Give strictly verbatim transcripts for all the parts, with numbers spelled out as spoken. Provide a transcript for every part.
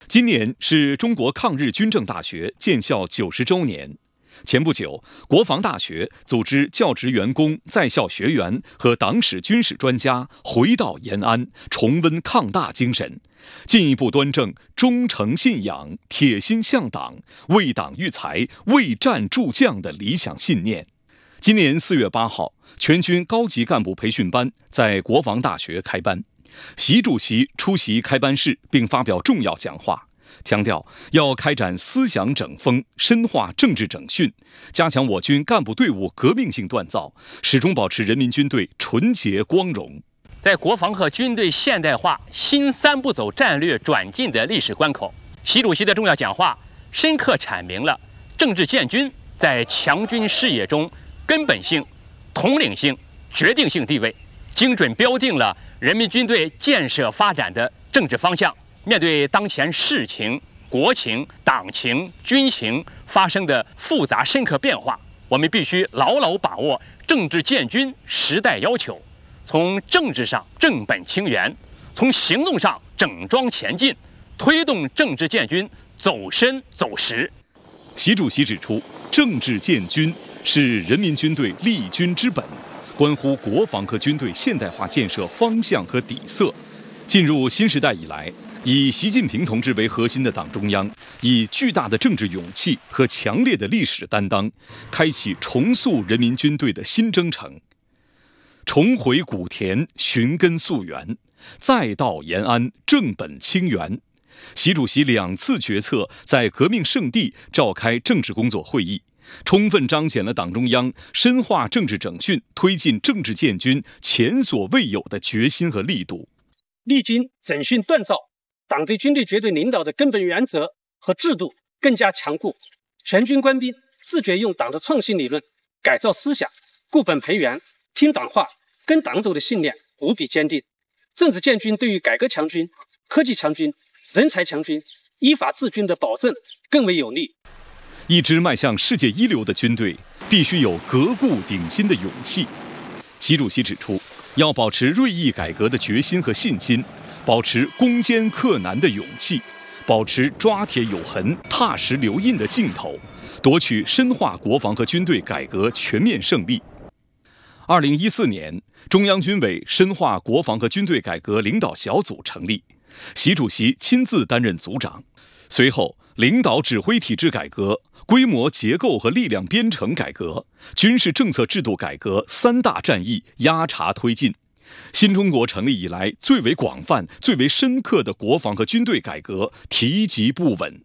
今年是中国抗日军政大学建校九十周年。前不久，国防大学组织教职员工、在校学员和党史、军事专家回到延安，重温抗大精神，进一步端正忠诚信仰、铁心向党、为党育才、为战助将的理想信念。今年四月八号，全军高级干部培训班在国防大学开班。习主席出席开班式并发表重要讲话，强调要开展思想整风，深化政治整训，加强我军干部队伍革命性锻造，始终保持人民军队纯洁光荣。 在国防和军队现代化新三步走战略转进的历史关口，习主席的重要讲话深刻阐明了政治建军在强军视野中根本性、统领性、决定性地位，精准标定了人民军队建设发展的政治方向。面对当前世情、国情、党情、军情发生的复杂深刻变化，我们必须牢牢把握政治建军时代要求，从政治上正本清源，从行动上整装前进，推动政治建军走深走实。 习主席指出，政治建军是人民军队立军之本，关乎国防和军队现代化建设方向和底色。进入新时代以来，以习近平同志为核心的党中央，以巨大的政治勇气和强烈的历史担当，开启重塑人民军队的新征程。重回古田，寻根溯源，再到延安，正本清源。习主席两次决策在革命圣地召开政治工作会议，充分彰显了党中央深化政治整训、推进政治建军前所未有的决心和力度。 历经整训锻造，党对军队绝对领导的根本原则和制度更加强固，全军官兵自觉用党的创新理论改造思想，固本培元、听党话、跟党走的信念无比坚定。政治建军对于改革强军、科技强军、人才强军、依法治军的保证更为有力。 一支迈向世界一流的军队，必须有革故鼎新的勇气。习主席指出，要保持锐意改革的决心和信心，保持攻坚克难的勇气，保持抓铁有痕、踏实留印的劲头，夺取深化国防和军队改革全面胜利。二零一四年，中央军委深化国防和军队改革领导小组成立，习主席亲自担任组长。随后，领导指挥体制改革、规模结构和力量编程改革、军事政策制度改革三大战役压茬推进。新中国成立以来最为广泛、最为深刻的国防和军队改革提及不稳。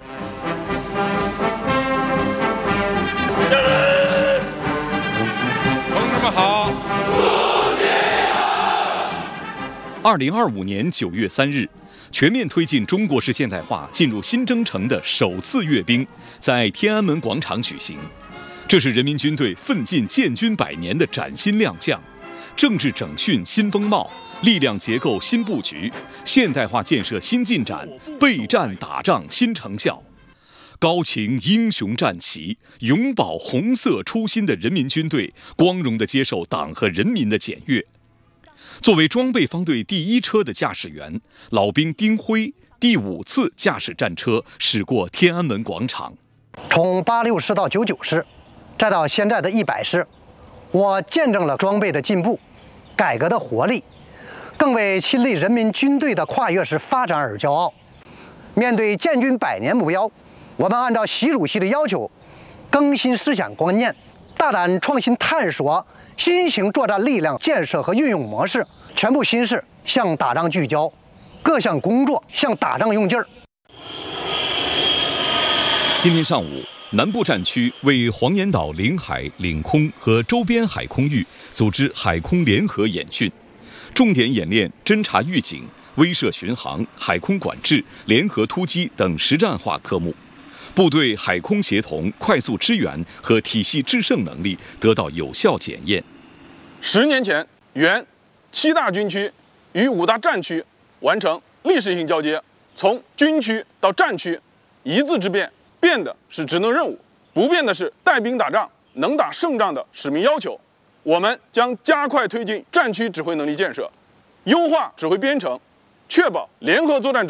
同志们好！ 二零二五年九月三日，全面推进中国式现代化进入新征程的首次阅兵在天安门广场举行，这是人民军队奋进建军百年的崭新亮相。政治整训新风貌，力量结构新布局，现代化建设新进展，备战打仗新成效。高擎英雄战旗，永葆红色初心的人民军队，光荣地接受党和人民的检阅。作为装备方队第一车的驾驶员，老兵丁辉第五次驾驶战车驶过天安门广场。 从八六师到九九师，再到现在的一百师，我见证了装备的进步、改革的活力，更为亲历人民军队的跨越式发展而骄傲。面对建军百年目标，我们按照习主席的要求，更新思想观念，大胆创新探索新型作战力量建设和运用模式，全部心思向打仗聚焦，各项工作向打仗用劲儿。 今天上午，南部战区为黄岩岛领海、领空和周边海空域组织海空联合演训，重点演练侦察预警、威慑巡航、海空管制、联合突击等实战化科目，部队海空协同、快速支援和体系制胜能力得到有效检验。 十年前，原七大军区与五大战区完成历史性交接，从军区到战区，一字之变。变的是职能任务，不变的是带兵打仗、能打胜仗的使命要求。我们将加快推进战区指挥能力建设，优化指挥编程，确保联合作战